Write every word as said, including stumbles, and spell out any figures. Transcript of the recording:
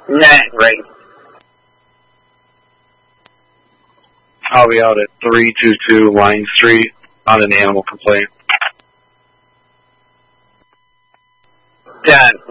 Nah, right. I'll be out at three two two Line Street on an animal complaint. Done.